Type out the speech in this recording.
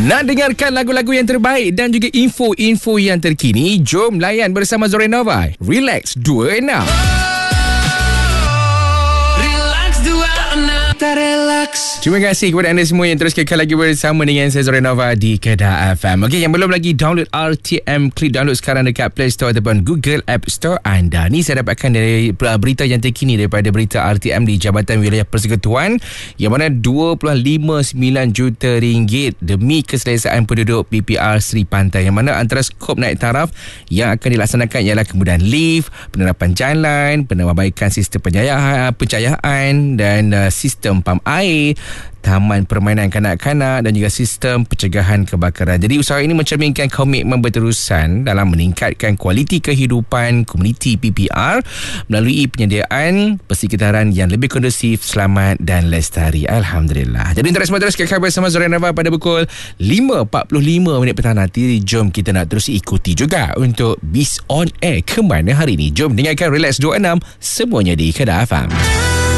Nak dengarkan lagu-lagu yang terbaik dan juga info-info yang terkini? Jom layan bersama Zorenova. Relax 26. Terima kasih kepada anda semua yang terus kekal lagi bersama dengan saya Zorenova di Kedah FM. Okey, yang belum lagi download RTM, klik download sekarang dekat Play Store ataupun Google App Store anda. Ni saya dapatkan dari berita yang terkini daripada berita RTM di Jabatan Wilayah Persekutuan, yang mana 2.59 juta ringgit demi keselesaan penduduk PPR Seri Pantai, yang mana antara skop naik taraf yang akan dilaksanakan ialah kemudahan lift, penerapan jalan, penambahbaikan sistem pencahayaan dan sistem pam air, taman permainan kanak-kanak dan juga sistem pencegahan kebakaran. Jadi usaha ini mencerminkan komitmen berterusan dalam meningkatkan kualiti kehidupan komuniti PPR melalui penyediaan persekitaran yang lebih kondusif, selamat dan lestari. Alhamdulillah. Jadi terus kekal bersama Zorenova pada pukul 5.45 petang nanti. Jom kita nak terus ikuti juga untuk Biz On Air ke mana hari ini. Jom dengarkan Relax 26 semuanya di Kedah FM.